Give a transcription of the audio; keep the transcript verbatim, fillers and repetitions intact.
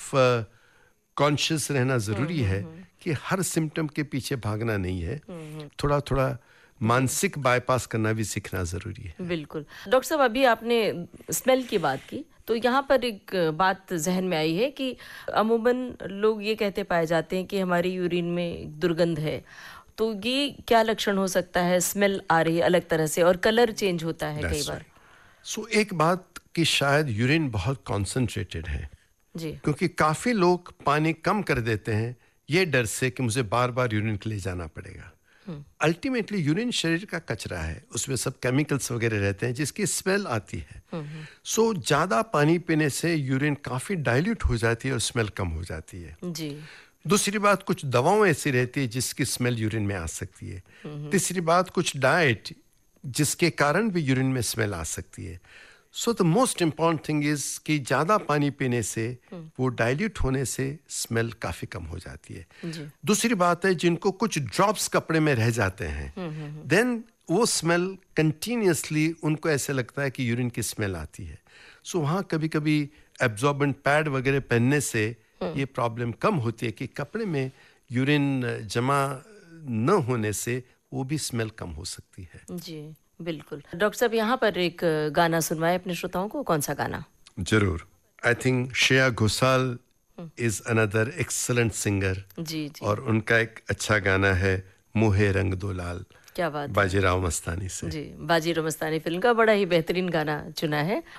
Of conscious रहना ज़रूरी है कि हर सिम्टम के पीछे भागना नहीं है, थोड़ा थोड़ा मानसिक बाईपास करना भी सीखना ज़रूरी है। बिल्कुल। डॉक्टर साहब, अभी आपने स्मेल की बात की तो यहाँ पर एक बात जहन में आई है कि अमूमन लोग ये कहते पाए जाते हैं कि हमारी यूरिन में दुर्गंध है, तो ये क्या लक्षण हो सकता है? स्मेल आ रही है अलग तरह से और कलर चेंज होता है कई बार। सो so, एक बात कि शायद यूरिन बहुत कॉन्सेंट्रेटेड है जी, क्योंकि काफ़ी लोग पानी कम कर देते हैं ये डर से कि मुझे बार बार यूरिन के लिए जाना पड़ेगा। अल्टीमेटली यूरिन शरीर का कचरा है, उसमें सब केमिकल्स वगैरह रहते हैं जिसकी स्मेल आती है। सो so, ज़्यादा पानी पीने से यूरिन काफ़ी डाइल्यूट हो जाती है और स्मेल कम हो जाती है। जी, दूसरी बात, कुछ दवाओं ऐसी रहती है जिसकी स्मेल यूरिन में आ सकती है। तीसरी बात, कुछ डाइट जिसके कारण भी यूरिन में स्मेल आ सकती है। So the most important thing is कि ज़्यादा पानी पीने से वो डाइल्यूट होने से स्मेल काफ़ी कम हो जाती है। जी, दूसरी बात है, जिनको कुछ ड्रॉप्स कपड़े में रह जाते हैं देन वो स्मेल कंटिन्यूसली उनको ऐसे लगता है कि यूरिन की स्मेल आती है। सो वहाँ कभी कभी एब्जॉर्बेंट पैड वगैरह पहनने से ये प्रॉब्लम कम होती है कि कपड़े में यूरिन जमा न होने से वो भी स्मेल कम हो सकती है। जी, बिल्कुल। डॉक्टर साहब, यहाँ पर एक गाना सुनवाएं अपने श्रोताओं को। कौन सा गाना? जरूर। I think Shreya Ghoshal is another excellent singer जी, जी, और उनका एक अच्छा गाना है मोहे रंग दो लाल, क्या बात है। बाजीराव मस्तानी से। जी, बाजीराव मस्तानी फिल्म का बड़ा ही बेहतरीन गाना चुना है।